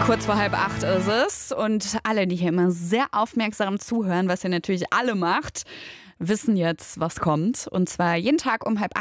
Kurz vor 7:30 ist es und alle, die hier immer sehr aufmerksam zuhören, was ihr natürlich alle macht, wissen jetzt, was kommt. Und zwar jeden Tag um 7:30